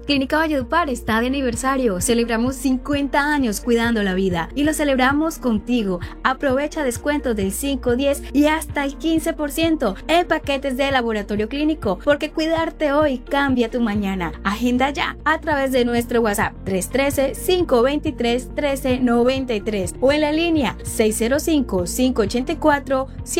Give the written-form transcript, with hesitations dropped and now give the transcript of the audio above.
Clínica Valledupar está de aniversario. Celebramos 50 años cuidando la vida y lo celebramos contigo. Aprovecha descuentos del 5, 10 y hasta el 15% en paquetes de laboratorio clínico, porque cuidarte hoy cambia tu mañana. Agenda ya a través de nuestro WhatsApp 313-523-1393 o en la línea 605-584-7